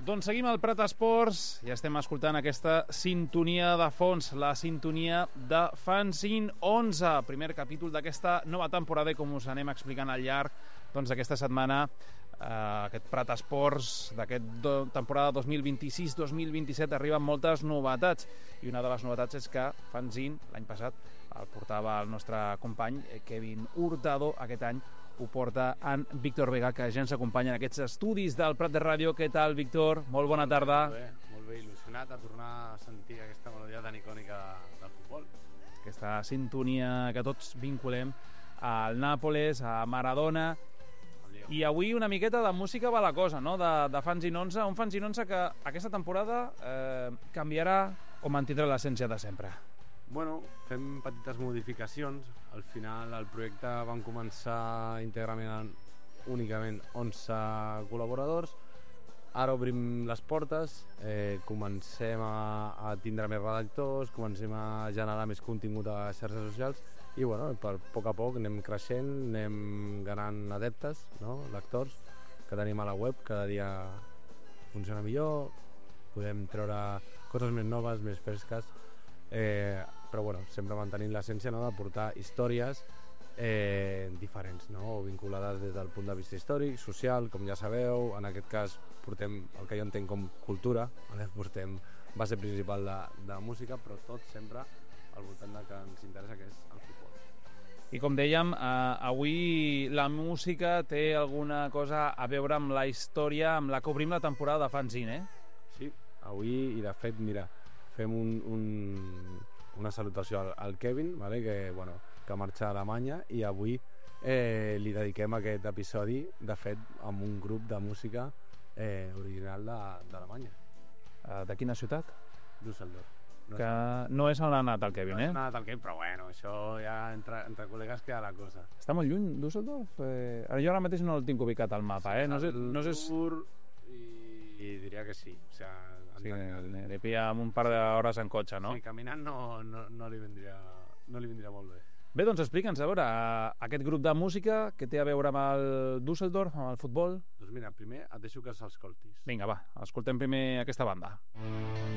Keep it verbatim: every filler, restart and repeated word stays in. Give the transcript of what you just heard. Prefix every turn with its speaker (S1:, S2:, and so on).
S1: Doncs seguim al Prat Esports i estem escoltant aquesta sintonia de fons, la sintonia de Fanzine onze, primer capítol d'aquesta nova temporada, i com us anem explicant al llarg doncs, d'aquesta setmana, eh, aquest Prat Esports d'aquesta temporada dos mil vint-i-sis dos mil vint-i-set arriben moltes novetats, i una de les novetats és que Fanzine, l'any passat, el portava el nostre company Kevin Hurtado, aquest any ho porta en Víctor Vega, que ja ens acompanya en aquests estudis del Prat de Ràdio. Què tal, Víctor? Molt bona tarda.
S2: Molt bé, molt bé, il·lusionat a tornar a sentir aquesta melodia tan icònica del futbol.
S1: Aquesta sintonia que tots vinculem al Nàpoles, a Maradona, i avui una miqueta de música va la cosa, no?, de, de Fanzine onze, un Fanzine onze que aquesta temporada eh, canviarà o mantindrà l'essència de sempre.
S2: Bueno, fem petites modificacions. Al final el projecte van començar íntegrament únicament onze col·laboradors. Ara obrim les portes, eh, comencem a, a tindre més redactors, comencem a generar més contingut a xarxes socials i bueno, per poc a poc anem creixent, anem ganant adeptes, no? Lectors que tenim a la web, cada dia funciona millor, podem treure coses més noves, més fresques, eh, però bueno, sempre mantenint l'essència, no?, de portar històries eh, diferents, no?, o vinculades des del punt de vista històric, social, com ja sabeu. En aquest cas portem el que jo entenc com cultura, vale? Portem base principal de, de música, però tot sempre al voltant del que ens interessa, que és el futbol.
S1: I com dèiem, eh, avui la música té alguna cosa a veure amb la història amb la que obrim la temporada de Fanzine, eh?
S2: Sí, avui, i de fet, mira, fem un, un, una salutació al, al Kevin, vale? que, bueno, que marxa a Alemanya, i avui eh, li dediquem aquest episodi, de fet, amb un grup de música eh, original d'Alemanya.
S1: Uh, de quina ciutat?
S2: Düsseldorf. No
S1: que no és on ha anat el Kevin,
S2: no
S1: eh?
S2: No és anat el Kevin, però bueno, això ja entre, entre col·legues queda la cosa.
S1: Està molt lluny, Düsseldorf? Eh, jo ara mateix no el tinc ubicat al mapa, eh? No sé, no sé...
S2: Sur i, i diria que sí. O sea,
S1: sí, li pilla amb un par d'hores en cotxe, no?
S2: Sí, caminant no, no, no, li vendria, no li vendria molt bé.
S1: Bé, doncs explica'ns, a veure, aquest grup de música que té a veure amb el Düsseldorf, amb el futbol.
S2: Doncs mira, primer et deixo que s'escoltis.
S1: Vinga, va, escoltem primer aquesta banda.